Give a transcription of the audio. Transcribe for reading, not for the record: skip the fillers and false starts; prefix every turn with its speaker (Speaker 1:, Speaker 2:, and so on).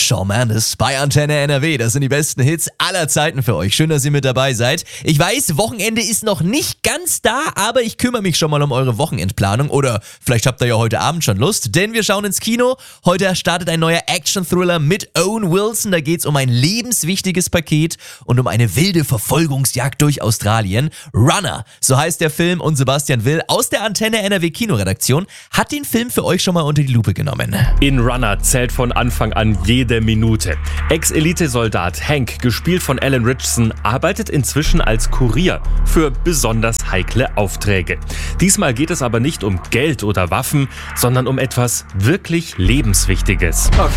Speaker 1: Shawn Mendes bei Antenne NRW. Das sind die besten Hits aller Zeiten für euch. Schön, dass ihr mit dabei seid. Ich weiß, Wochenende ist noch nicht ganz da, aber ich kümmere mich schon mal um eure Wochenendplanung. Oder vielleicht habt ihr ja heute Abend schon Lust, denn wir schauen ins Kino. Heute startet ein neuer Action-Thriller mit Owen Wilson. Da geht es um ein lebenswichtiges Paket und um eine wilde Verfolgungsjagd durch Australien. Runner, so heißt der Film, und Sebastian Will aus der Antenne NRW Kinoredaktion hat den Film für euch schon mal unter die Lupe genommen.
Speaker 2: In Runner zählt von Anfang an jede Minute. Ex-Elitesoldat Hank, gespielt von Alan Ritchson, arbeitet inzwischen als Kurier für besonders heikle Aufträge. Diesmal geht es aber nicht um Geld oder Waffen, sondern um etwas wirklich Lebenswichtiges.
Speaker 3: Okay,